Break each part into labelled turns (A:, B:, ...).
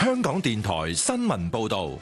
A: 香港電台新聞報道。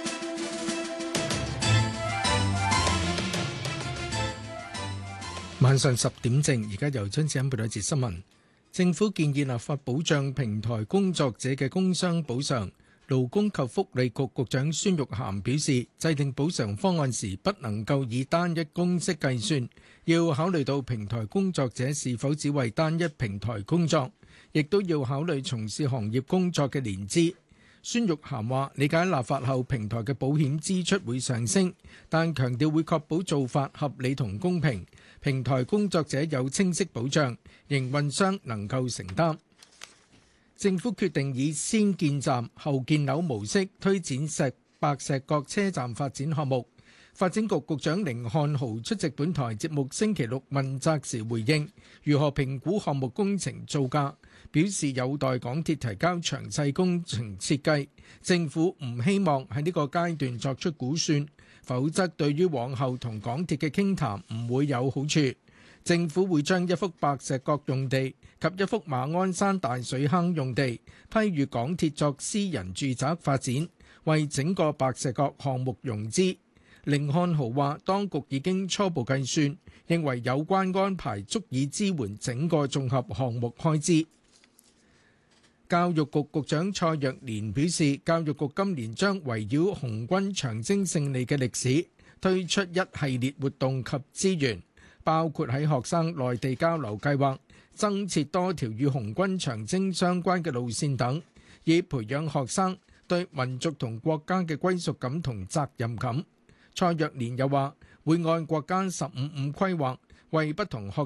B: 晚上10點正，而家由張子欣報道一節新聞。政府建議立法保障平台工作者嘅工傷補償。勞工及福利局局長孫玉菡表示，制定補償方案時不能夠以單一公式計算，要考慮到平台工作者是否只為單一平台工作，亦都要考慮從事行業工作嘅年資。孫玉菡話：理解立法後平台嘅保險支出會上升，但強調會確保做法合理同公平，平台工作者有清晰保障，營運商能夠承擔。政府決定以先建站後建樓模式推展白石角車站發展項目。發展局局長甯漢豪出席本台節目星期六問責時回應如何評估項目工程造價，表示有待港鐵提交詳細工程設計，政府唔希望喺呢個階段作出估算，否則對於往後同港鐵嘅傾談唔會有好處。政府會將一幅白石角用地及一幅馬鞍山大水坑用地批予港鐵作私人住宅發展，為整個白石角項目融資。甯漢豪話：當局已經初步計算，認為有關安排足以支援整個綜合項目開支。教育局局長蔡若蓮表示，教育局今年將圍繞紅軍長征勝利嘅歷史，推出一系列活動及資源，包括喺學生內地交流計劃增設多條與紅軍長征相關嘅路線等，以培養學生對民族同國家嘅歸屬感同責任感。蔡若蓮又話，會按國家15/5規劃為不同學